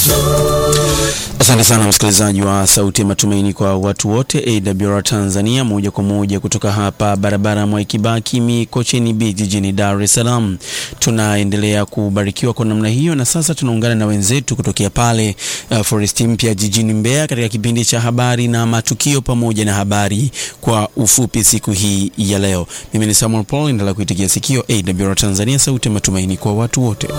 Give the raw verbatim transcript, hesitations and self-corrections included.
Asante sana msikilizaji wa Sauti ya Matumaini kwa watu wote A W R Tanzania, moja kwa moja kutoka hapa barabara Mwai Kibaki Mikocheni B jijini Dar es Salaam. Tunaendelea kubarikiwa kwa namna hiyo, na sasa tunaungana na wenzetu kutokea pale uh, Forest Mpya jijini Mbeya katika kipindi cha habari na matukio pamoja na habari kwa ufupi siku hii ya leo. Mimi ni Samuel Paul, endelea kuitikia sikio A W R Tanzania, Sauti ya Matumaini kwa watu wote.